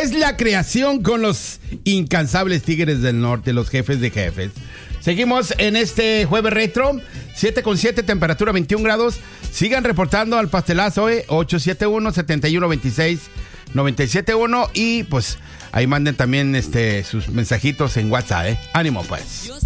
es la creación con los incansables Tigres del Norte, los jefes de jefes. Seguimos en este jueves retro, 7:07, temperatura 21 grados. Sigan reportando al pastelazo, 871-7126-971. Y pues ahí manden también sus mensajitos en WhatsApp, Ánimo pues.